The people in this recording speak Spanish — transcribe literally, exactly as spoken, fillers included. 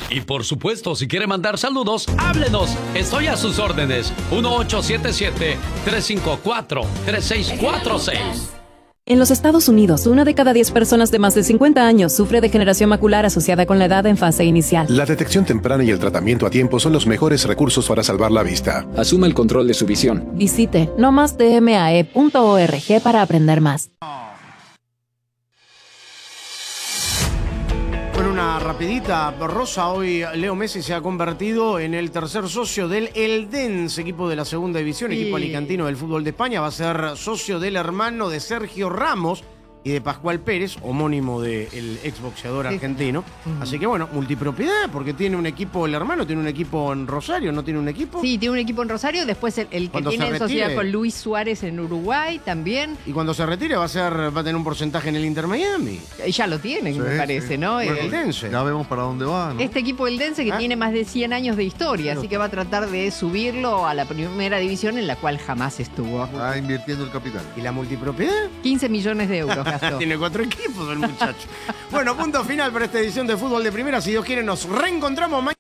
Y por supuesto, si quiere mandar saludos, háblenos. Estoy a sus órdenes. uno ocho siete siete, tres cinco cuatro, tres seis cuatro seis. En los Estados Unidos, una de cada diez personas de más de cincuenta años sufre degeneración macular asociada con la edad en fase inicial. La detección temprana y el tratamiento a tiempo son los mejores recursos para salvar la vista. Asuma el control de su visión. Visite no más d m a e punto org para aprender más. Bueno, una rapidita, Rosa, hoy Leo Messi se ha convertido en el tercer socio del Eldense, equipo de la segunda división, sí. Equipo alicantino del fútbol de España. Va a ser socio del hermano de Sergio Ramos y de Pascual Pérez, homónimo del exboxeador sí. argentino. Uh-huh. Así que bueno, multipropiedad, porque tiene un equipo, el hermano tiene un equipo en Rosario, ¿no tiene un equipo? Sí, tiene un equipo en Rosario, después el, el que tiene sociedad con Luis Suárez en Uruguay también. Y cuando se retire va a ser, va a tener un porcentaje en el Inter Miami. Ya lo tienen, sí, me parece, sí. ¿no? Bueno, el Eldense. Ya vemos para dónde va, ¿no? Este equipo Eldense que ¿Ah? tiene más de cien años de historia, Pero... así que va a tratar de subirlo a la primera división en la cual jamás estuvo. Está invirtiendo el capital. ¿Y la multipropiedad? quince millones de euros gastó. Tiene cuatro equipos el muchacho. Bueno, punto final para esta edición de Fútbol de Primera. Si Dios quiere, nos reencontramos mañana.